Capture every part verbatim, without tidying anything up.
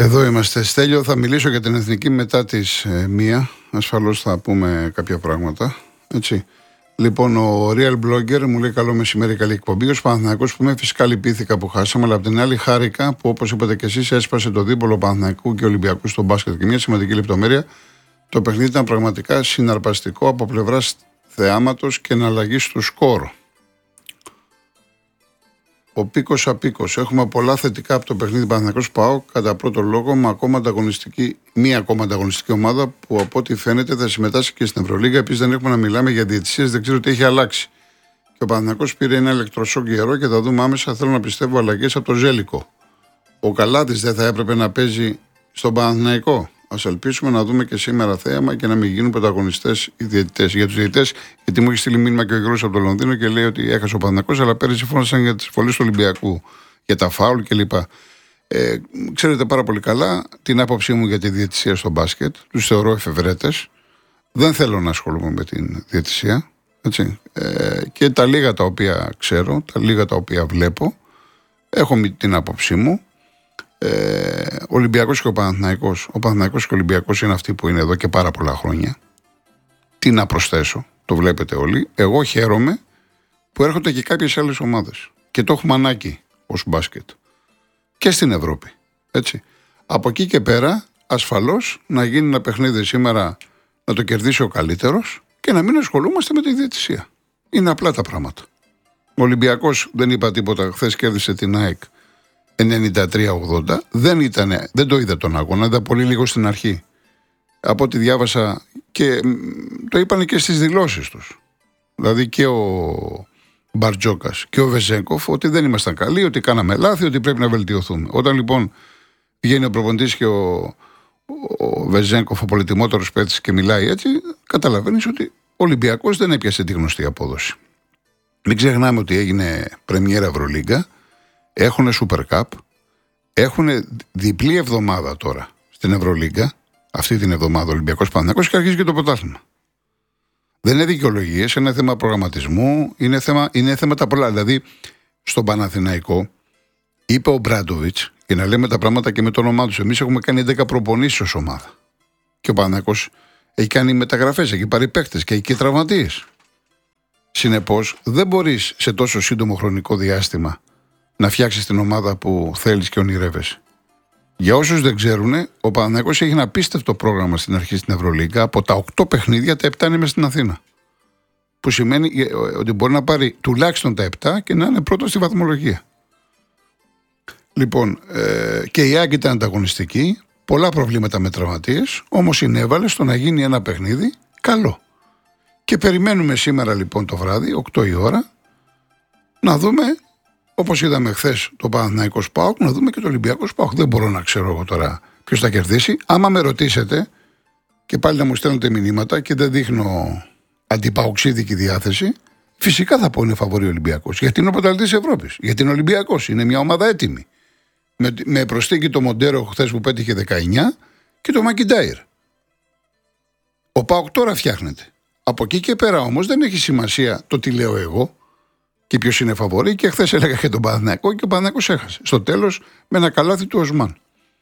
Εδώ είμαστε. Στέλιο, θα μιλήσω για την Εθνική μετά τις ε, μία. Ασφαλώς θα πούμε κάποια πράγματα. Έτσι. Λοιπόν, ο Real Blogger μου λέει καλό μεσημέρι, καλή εκπομπή. Ως Παναθηναϊκός που με φυσικά λυπήθηκα που χάσαμε, αλλά απ' την άλλη χάρηκα που, όπως είπατε και εσείς, έσπασε το δίπολο Παναθηναϊκού και Ολυμπιακού στο μπάσκετ. Και μια σημαντική λεπτομέρεια, το παιχνίδι ήταν πραγματικά συναρπαστικό από πλευράς θεάματος και εναλλαγή του σκορ. Ο Πίκος Απίκος. Έχουμε πολλά θετικά από το παιχνίδι Παναθηναϊκός ΠΑΟΚ. Κατά πρώτο λόγο, με ακόμα ανταγωνιστική, μία ακόμα ανταγωνιστική ομάδα που από ό,τι φαίνεται θα συμμετάσχει και στην Ευρωλίγα. Επίσης, δεν έχουμε να μιλάμε για διαιτησίες, δεν ξέρω τι έχει αλλάξει. Και ο Παναθηναϊκός πήρε ένα ηλεκτροσόκ γερό και θα δούμε άμεσα. Θέλω να πιστεύω αλλαγές από το Ζέλικο. Ο Καλάτης δεν θα έπρεπε να παίζει στον Παναθηναϊκό. Ας ελπίσουμε να δούμε και σήμερα θέαμα και να μην γίνουν πρωταγωνιστές οι διαιτητές. Για τους διαιτητές, γιατί μου έχει στείλει μήνυμα και ο Γιώργος από το Λονδίνο και λέει ότι έχασε ο Παναθηναϊκός, αλλά πέρυσι φώνασαν για τις φωλές του Ολυμπιακού, για τα φάουλ κλπ. Ε, ξέρετε πάρα πολύ καλά την άποψή μου για τη διαιτησία στο μπάσκετ. Τους θεωρώ εφευρέτες. Δεν θέλω να ασχολούμαι με την διαιτησία. Έτσι. Ε, και τα λίγα τα οποία ξέρω, τα λίγα τα οποία βλέπω, έχω την άποψή μου. Ε, ο Ολυμπιακός και ο Παναθηναϊκός. Ο Παναθηναϊκός και ο Ολυμπιακός είναι αυτοί που είναι εδώ και πάρα πολλά χρόνια. Τι να προσθέσω, το βλέπετε όλοι. Εγώ χαίρομαι που έρχονται και κάποιες άλλες ομάδες. Και το έχουμε ανάγκη ως μπάσκετ. Και στην Ευρώπη. Έτσι. Από εκεί και πέρα, ασφαλώς να γίνει ένα παιχνίδι σήμερα να το κερδίσει ο καλύτερος και να μην ασχολούμαστε με τη διαιτησία. Είναι απλά τα πράγματα. Ο Ολυμπιακός, δεν είπα τίποτα, χθες κέρδισε την ΑΕΚ ενενήντα τρία ογδόντα. Δεν, ήτανε, δεν το είδα τον αγώνα, είδα πολύ λίγο στην αρχή. Από ό,τι διάβασα και το είπαν και στις δηλώσεις τους. Δηλαδή και ο Μπαρτζόκας και ο Βεζέγκοφ ότι δεν ήμασταν καλοί, ότι κάναμε λάθη, ότι πρέπει να βελτιωθούμε. Όταν λοιπόν βγαίνει ο προπονητής και ο, ο Βεζέγκοφ, ο πολυτιμότερος παίκτης, και μιλάει έτσι, καταλαβαίνεις ότι ο Ολυμπιακός δεν έπιασε τη γνωστή απόδοση. Μην ξεχνάμε ότι έγινε πρεμιέρα Ευρωλίγκα. Έχουν Super Cup, έχουν διπλή εβδομάδα τώρα στην Ευρωλίγκα, αυτή την εβδομάδα Ολυμπιακός Παναθηναϊκός, και αρχίζει και το πρωτάθλημα. Δεν είναι δικαιολογίες, είναι θέμα προγραμματισμού, είναι, θέμα, είναι θέματα πολλά. Δηλαδή, στον Παναθηναϊκό είπε ο Μπράντοβιτς, για να λέμε τα πράγματα και με το όνομά τους, εμείς έχουμε κάνει έντεκα προπονήσεις ως ομάδα. Και ο Παναθηναϊκός έχει κάνει μεταγραφές, έχει πάρει παίκτες και έχει και τραυματίες. Συνεπώς, δεν μπορείς σε τόσο σύντομο χρονικό διάστημα να φτιάξεις την ομάδα που θέλεις και ονειρεύεσαι. Για όσους δεν ξέρουν, ο Παναθηναϊκός έχει ένα απίστευτο πρόγραμμα στην αρχή στην Ευρωλίγκα. Από τα οκτώ παιχνίδια, τα επτά είναι μες στην Αθήνα. Που σημαίνει ότι μπορεί να πάρει τουλάχιστον τα επτά και να είναι πρώτο στη βαθμολογία. Λοιπόν, ε, και η Άγκη ήταν ανταγωνιστική, πολλά προβλήματα με τραυματίες, όμως συνέβαλε στο να γίνει ένα παιχνίδι καλό. Και περιμένουμε σήμερα λοιπόν το βράδυ, οκτώ η ώρα, να δούμε. Όπως είδαμε χθες το Παναθηναϊκός ΠΑΟΚ, να δούμε και το Ολυμπιακός ΠΑΟΚ. Δεν μπορώ να ξέρω εγώ τώρα ποιος θα κερδίσει. Άμα με ρωτήσετε και πάλι να μου στέλνετε μηνύματα και δεν δείχνω αντιπαοξίδικη διάθεση, φυσικά θα πω είναι φαβορί ο Ολυμπιακός. Γιατί είναι ο πρωταθλητής της Ευρώπης. Γιατί είναι Ολυμπιακός. Είναι μια ομάδα έτοιμη. Με, με προσθήκη το Μοντέρο χθες που πέτυχε δεκαεννιά και το Μακιντάιρ. Ο ΠΑΟΚ τώρα φτιάχνεται. Από εκεί και πέρα όμως δεν έχει σημασία το τι λέω εγώ και ποιος είναι φαβορί, και χθες έλεγα και τον Παναθηναϊκό και ο Παναθηναϊκός έχασε. Στο τέλος με ένα καλάθι του Οσμάν.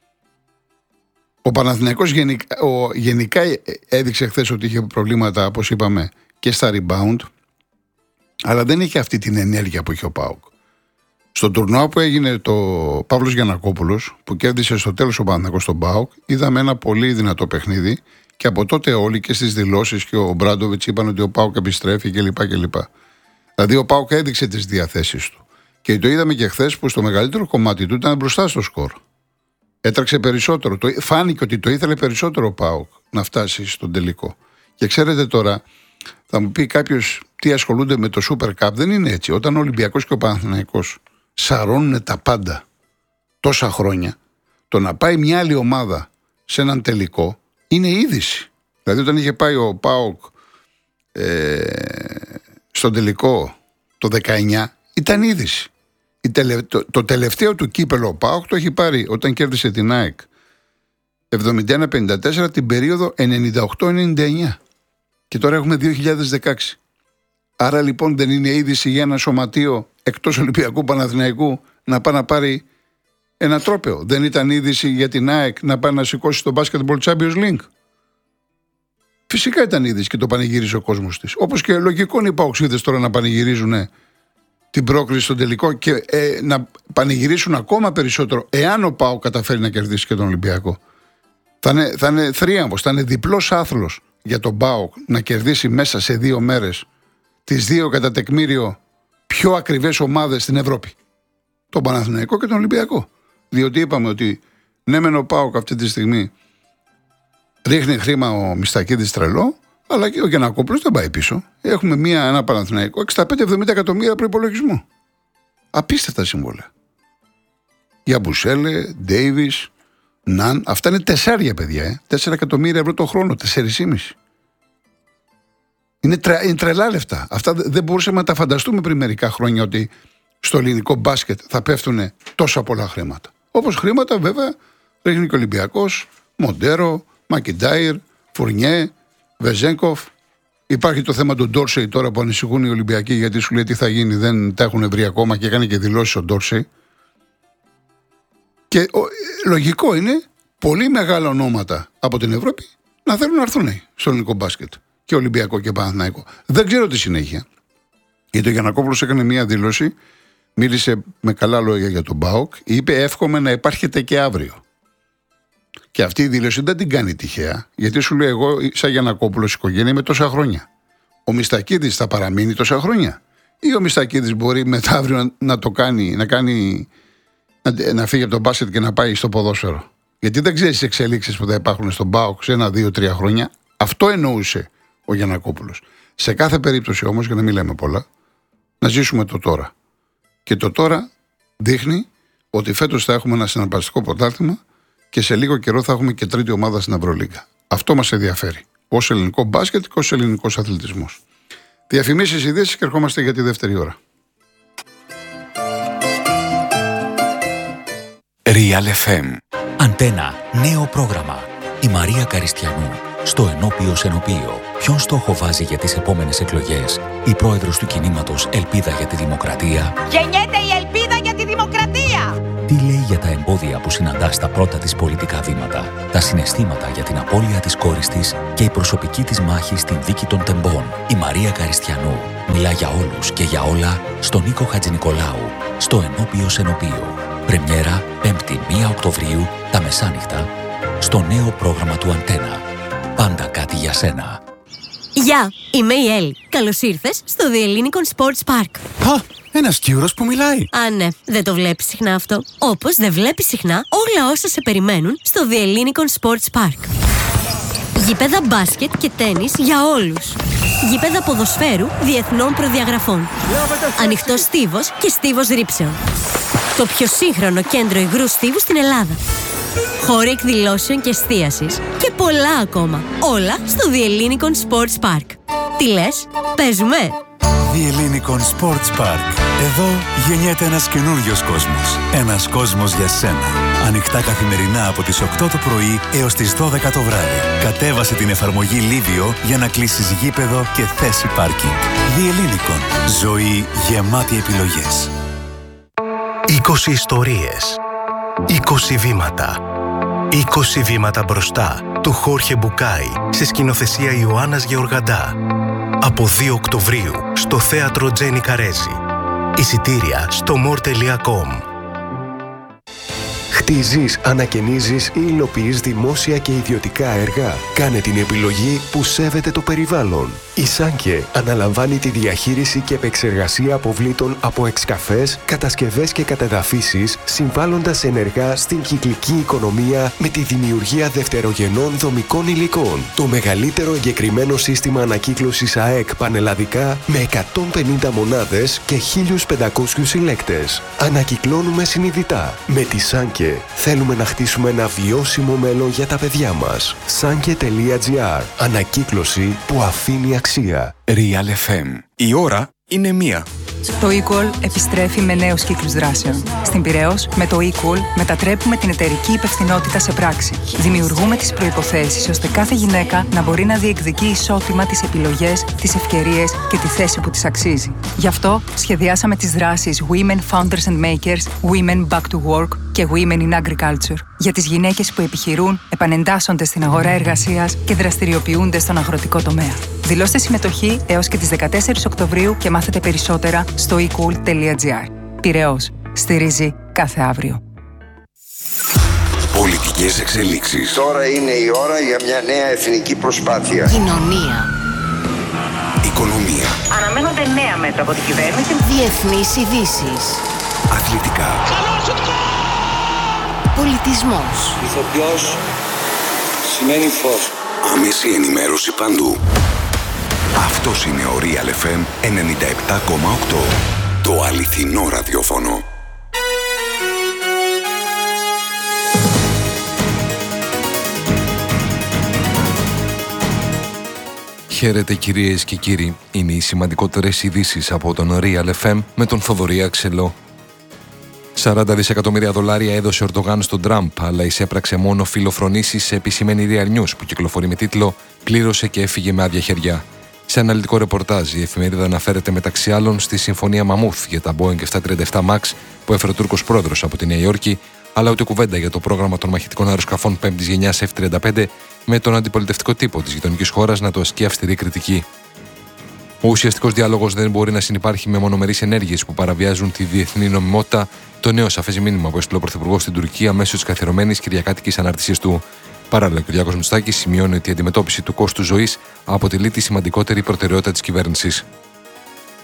Ο Παναθηναϊκός γενικά, ο, γενικά έδειξε χθες ότι είχε προβλήματα, όπως είπαμε, και στα rebound, αλλά δεν είχε αυτή την ενέργεια που είχε ο ΠΑΟΚ. Στο τουρνουά που έγινε το Παύλος Γιαννακόπουλος, που κέρδισε στο τέλος ο Παναθηναϊκός στον ΠΑΟΚ, είδαμε ένα πολύ δυνατό παιχνίδι και από τότε όλοι και στις δηλώσεις και ο Μπράντοβιτς είπαν ότι ο ΠΑΟΚ επιστρέφει κλπ. κλπ. Δηλαδή ο ΠΑΟΚ έδειξε τις διαθέσεις του. Και το είδαμε και χθες που στο μεγαλύτερο κομμάτι του ήταν μπροστά στο σκορ. Έτραξε περισσότερο. Το, φάνηκε ότι το ήθελε περισσότερο ο ΠΑΟΚ να φτάσει στον τελικό. Και ξέρετε τώρα, θα μου πει κάποιος τι ασχολούνται με το Super Cup. Δεν είναι έτσι. Όταν ο Ολυμπιακός και ο Παναθηναϊκός σαρώνουν τα πάντα τόσα χρόνια, το να πάει μια άλλη ομάδα σε έναν τελικό είναι είδηση. Δηλαδή όταν είχε πάει ο ΠΑΟΚ ε, στον τελικό το δεκαεννιά ήταν είδηση. Η τελε... το, το τελευταίο του κύπελο ο ΠΑΟΚ το έχει πάρει όταν κέρδισε την ΑΕΚ εβδομήντα ένα πενήντα τέσσερα την περίοδο ενενήντα οκτώ ενενήντα εννιά. Και τώρα έχουμε δύο χιλιάδες δεκαέξι. Άρα λοιπόν δεν είναι είδηση για ένα σωματείο εκτός Ολυμπιακού Παναθηναϊκού να πάει να πάρει ένα τρόπαιο. Δεν ήταν είδηση για την ΑΕΚ να πάει να σηκώσει το Basketball Champions League? Φυσικά ήταν είδηση και το πανηγύρισε ο κόσμος της. Όπως και λογικό είναι οι παοξίδες τώρα να πανηγυρίζουν την πρόκριση στον τελικό και ε, να πανηγυρίσουν ακόμα περισσότερο εάν ο ΠΑΟΚ καταφέρει να κερδίσει και τον Ολυμπιακό. Θα είναι, θα είναι θρίαμβος, θα είναι διπλός άθλος για τον ΠΑΟΚ να κερδίσει μέσα σε δύο μέρες τις δύο κατά τεκμήριο πιο ακριβές ομάδες στην Ευρώπη. Τον Παναθηναϊκό και τον Ολυμπιακό. Διότι είπαμε ότι ναι μεν ο ΠΑΟΚ αυτή τη στιγμή ρίχνει χρήμα ο Μιστακίδης τρελό, αλλά και ο Γιαννακόπουλος δεν πάει πίσω. Έχουμε μία, ένα Παναθηναϊκό εξήντα πέντε εβδομήντα εκατομμύρια προϋπολογισμό. Απίστευτα συμβόλαια. Για Μπουσέλε, Ντέιβις, Ναν, αυτά είναι τεσσάρια παιδιά. Ε. Τέσσερα εκατομμύρια ευρώ το χρόνο, τέσσερις και μισό. Είναι, τρε, είναι τρελά λεφτά. Αυτά δεν μπορούσαμε να τα φανταστούμε πριν μερικά χρόνια ότι στο ελληνικό μπάσκετ θα πέφτουν τόσα πολλά χρήματα. Όπως χρήματα βέβαια ρίχνει και ο Ολυμπιακός, Μοντέρο, Μακιντάιρ, Φουρνιέ, Βεζέγκοφ. Υπάρχει το θέμα του Ντόρσεϊ τώρα που ανησυχούν οι Ολυμπιακοί γιατί σου λέει τι θα γίνει, δεν τα έχουν βρει ακόμα και έκανε και δηλώσεις ο Ντόρσεϊ. Και ο, λογικό είναι πολύ μεγάλα ονόματα από την Ευρώπη να θέλουν να έρθουν στο ελληνικό μπάσκετ. Και Ολυμπιακό και Παναθηναϊκό. Δεν ξέρω τη συνέχεια. Γιατί ο Γιαννακόπουλος έκανε μία δήλωση, μίλησε με καλά λόγια για τον ΠΑΟΚ, είπε εύχομαι να υπάρχετε και αύριο. Και αυτή η δήλωση δεν την κάνει τυχαία, γιατί σου λέει εγώ, σαν Γιαννακόπουλος, οικογένεια είμαι τόσα χρόνια. Ο Μιστακίδης θα παραμείνει τόσα χρόνια, ή ο Μιστακίδης μπορεί μετά αύριο να το κάνει, να, κάνει, να, να φύγει από τον μπάσκετ και να πάει στο ποδόσφαιρο. Γιατί δεν ξέρει τις εξελίξεις που θα υπάρχουν στον ΠΑΟΚ σε ένα, δύο, τρία χρόνια. Αυτό εννοούσε ο Γιαννακόπουλος. Σε κάθε περίπτωση όμως, για να μην λέμε πολλά, να ζήσουμε το τώρα. Και το τώρα δείχνει ότι φέτος θα έχουμε ένα συναρπαστικό πρωτάθλημα και σε λίγο καιρό θα έχουμε και τρίτη ομάδα στην Ευρωλίγκα. Αυτό μας ενδιαφέρει. Ως ελληνικό μπάσκετ και ως ελληνικός αθλητισμός. Διαφημίσεις, ειδήσεις και ερχόμαστε για τη δεύτερη ώρα. Real εφ εμ. Αντένα. Νέο πρόγραμμα. Η Μαρία Καριστιανού. Στο ενώπιο Σενοπείο. Ποιον στόχο βάζει για τις επόμενες εκλογές η πρόεδρος του κινήματος Ελπίδα για τη Δημοκρατία? Γεννιέται η ελπίδα για τη δημοκρατία! Τι λέει για τα εμπόδια που συναντά στα πρώτα της πολιτικά βήματα, τα συναισθήματα για την απώλεια της κόρης της και η προσωπική της μάχη στην δίκη των τεμπών? Η Μαρία Καριστιανού μιλά για όλους και για όλα στον Νίκο Χατζηνικολάου, στο ενώπιο Σενοπείο. Πρεμιέρα πέμπτη πρώτη Οκτωβρίου τα μεσάνυχτα στο νέο πρόγραμμα του Αντένα. Πάντα κάτι για σένα. Γεια, είμαι η Έλλη. Καλώς ήρθες στο The Ellinikon Sports Park. Α, ένας Κύρος που μιλάει. Α, ναι, δεν το βλέπεις συχνά αυτό. Όπως δεν βλέπεις συχνά όλα όσα σε περιμένουν στο The Ellinikon Sports Park. Γήπεδα μπάσκετ και τένις για όλους. Γήπεδα ποδοσφαίρου διεθνών προδιαγραφών. Ανοιχτός στίβος και στίβος ρήψεων. Το πιο σύγχρονο κέντρο υγρού στίβου στην Ελλάδα. Χώροι εκδηλώσεων και εστίασης και πολλά ακόμα. Όλα στο The Ellinikon Sports Park. Τι λες, παίζουμε? The Ellinikon Sports Park. Εδώ γεννιέται ένας καινούριος κόσμος. Ένας κόσμος για σένα. Ανοιχτά καθημερινά από τις οκτώ το πρωί έως τις δώδεκα το βράδυ. Κατέβασε την εφαρμογή Livio για να κλείσεις γήπεδο και θέση πάρκινγκ. The Ellinikon. Ζωή γεμάτη επιλογές. είκοσι ιστορίες. είκοσι βήματα. είκοσι βήματα μπροστά του Χόρχε Μπουκάη σε σκηνοθεσία Ιωάννας Γεωργαντά. Από δύο Οκτωβρίου στο θέατρο Τζένι Καρέζη. Εισιτήρια στο μορ τελεία κομ. Χτίζεις, ανακαινίζεις ή υλοποιείς δημόσια και ιδιωτικά έργα? Κάνε την επιλογή που σέβεται το περιβάλλον. Η Σάνκε αναλαμβάνει τη διαχείριση και επεξεργασία αποβλήτων από εξκαφές, κατασκευές και κατεδαφίσεις, συμβάλλοντας ενεργά στην κυκλική οικονομία με τη δημιουργία δευτερογενών δομικών υλικών. Το μεγαλύτερο εγκεκριμένο σύστημα ανακύκλωσης ΑΕΚ πανελλαδικά με εκατόν πενήντα μονάδες και χίλιους πεντακόσιους συλλέκτες. Ανακυκλώνουμε συνειδητά. Με τη Σάνκε θέλουμε να χτίσουμε ένα βιώσιμο μέλλον για τα παιδιά μας. Sanke τελεία τζι άρ. Ανακύκλωση που αφήνει αξία. Real εφ εμ. Η ώρα είναι μία. Το Equal επιστρέφει με νέους κύκλους δράσεων. Στην Πειραιώς, με το Equal μετατρέπουμε την εταιρική υπευθυνότητα σε πράξη. Δημιουργούμε τις προϋποθέσεις ώστε κάθε γυναίκα να μπορεί να διεκδικεί ισότιμα τις επιλογές, τις ευκαιρίες και τη θέση που της αξίζει. Γι' αυτό σχεδιάσαμε τις δράσεις Women Founders and Makers, Women Back to Work και Women in Agriculture για τις γυναίκες που επιχειρούν, επανεντάσσονται στην αγορά εργασίας και δραστηριοποιούνται στον αγροτικό τομέα. Δηλώστε συμμετοχή έως και τις δεκατέσσερις Οκτωβρίου και μάθετε περισσότερα στο ecool τελεία gr. Πειραιώς. Στηρίζει κάθε αύριο. Πολιτικές εξελίξεις. Τώρα είναι η ώρα για μια νέα εθνική προσπάθεια. Κοινωνία. Οικονομία. Αναμένονται νέα μέτρα από την κυβέρνηση. Διεθνείς ειδήσεις. Αθλητικά. Πολιτισμός. Ηθοποιός σημαίνει φως. Άμεση ενημέρωση παντού. Αυτός είναι ο Real εφ εμ ενενήντα επτά κόμμα οκτώ. Το αληθινό ραδιόφωνο. Χαίρετε κυρίες και κύριοι, είναι οι σημαντικότερες ειδήσεις από τον Real εφ εμ με τον Θοδωρή Αξελό. σαράντα δισεκατομμύρια δολάρια έδωσε ο Ερντογάν στον Τραμπ, αλλά εισέπραξε μόνο φιλοφρονήσεις, σε επισημαίνει Real News που κυκλοφορεί με τίτλο «Πλήρωσε και έφυγε με άδεια χεριά». Σε αναλυτικό ρεπορτάζ, η εφημερίδα αναφέρεται μεταξύ άλλων στη συμφωνία Μαμούθ για τα Boeing επτακόσια τριάντα επτά Max που έφερε ο Τούρκος πρόεδρος από τη Νέα Υόρκη, αλλά ούτε κουβέντα για το πρόγραμμα των μαχητικών αεροσκαφών πέμπτης γενιάς εφ τριάντα πέντε, με τον αντιπολιτευτικό τύπο της γειτονικής χώρας να το ασκεί αυστηρή κριτική. Ο ουσιαστικός διάλογος δεν μπορεί να συνυπάρχει με μονομερείς ενέργειες που παραβιάζουν τη διεθνή νομιμότητα, το νέο σαφές μήνυμα που έστειλε ο Πρωθυπουργός στην Τουρκία μέσω της καθιερωμένης κυριακάτικης ανάρτησής του. Παράλληλα, ο Κυριάκος Μητσοτάκης σημειώνει ότι η αντιμετώπιση του κόστου ζωής αποτελεί τη σημαντικότερη προτεραιότητα της κυβέρνησης.